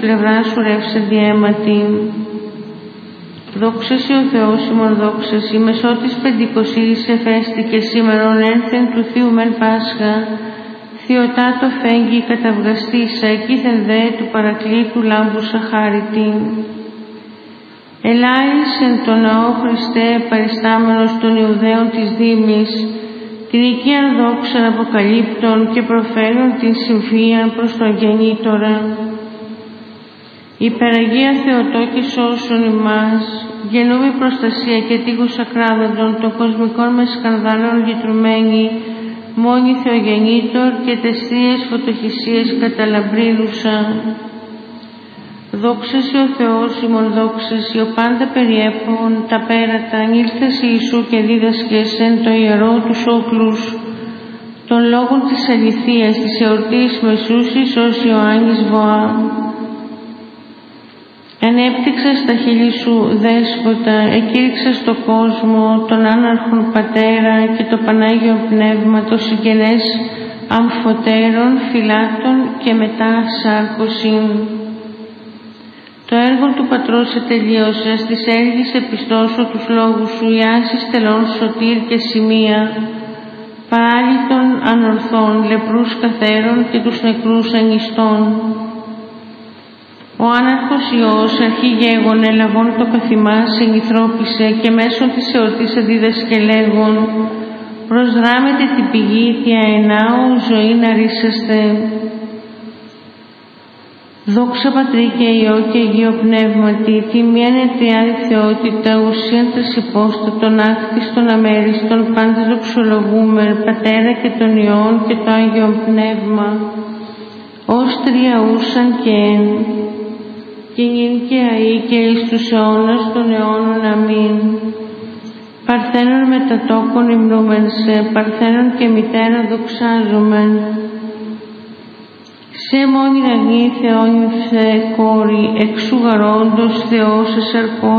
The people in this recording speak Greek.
πλευρά σου ρεύσαντι αίματι. Δόξα σοι ο Θεός ημών, δόξα σοι, μεσότης Πεντηκοσύρης εφέστη και σήμερον ένθεν του Θείου μεν Πάσχα, θειοτά το φέγγι καταυγαστήσα, εκείθεν δε του παρακλήτου λάμπουσα χάριτη. Ελάης εν το ναό Χριστέ παριστάμενος των Ιουδαίων της Δήμης, την οικίαν δόξαν αποκαλύπτων και προφέρουν την συμφίαν προς τον γεννήτορα. Υπεραγία Θεοτό και σώσον ημάς, γεννούμη προστασία και τείχος ακράδαντων των κοσμικών με σκανδάλων λυτρωμένη, μόνη Θεογεννήτωρ και τεστίες φωτοχυσίες καταλαμπρίλουσα. Δόξα σοι ο Θεός ημών, δόξα σοι ο πάντα περιέπων τα πέρατα, ανήλθες Ιησού και δίδασκες εν το ιερό τους όκλους, των λόγων της αληθείας, της εορτής μεσούσης ως Ιωάννης Βοά. Ανέπτυξα στα χείλη σου δέσποτα, εκήρυξα στο κόσμο τον άναρχον Πατέρα και το Πανάγιο Πνεύμα, το συγγενές αμφωτέρων, φυλάτων και μετά σάρκωσιν. Το έργο του Πατρός ετελείωσας, της έργης επιστώσω τους λόγους σου, οι άσης τελών σωτήρ και σημεία, παράλυτων ανορθών, λεπρούς καθέρων και τους νεκρούς ανιστών. Ο άναρχος Υιός αρχηγέγων ελαβών το παθημάς ενηθρώπισε και μέσω της εορτής αντιδασκελέγων προσδράμετε την πηγή θεία ενάου ζωή να ρίσαστε. Δόξα Πατρί και Υιό και Αγίο Πνεύματι, τιμίαν εν τριάδη θεότητα, ουσίαν τρισυπόστατον, άκτιστον αμέριστον, πάντες δοξολογούμεν, Πατέρα και τον Υιόν και το Άγιο Πνεύμα, ως τρία ούσαν και εν, και νυν και αεί και εις τους αιώνας των αιώνων. Αμήν. Παρθένον μετατόκον υμνούμεν σε, παρθένον και μητέρα δοξάζομεν. Σε μόνη αγνή Θεόνυφε κόρη, εξού γαρόντος Θεός εσαρκός